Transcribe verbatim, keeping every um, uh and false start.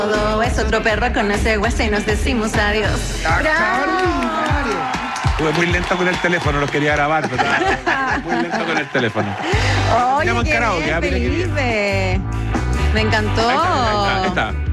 Es otro perro con ese hueso y nos decimos adiós. Estuve muy lento con el teléfono, los quería grabar, pero estaba muy lento con el teléfono. Oye, qué bien, Felipe. Me encantó. Ahí está, ahí está, ahí está.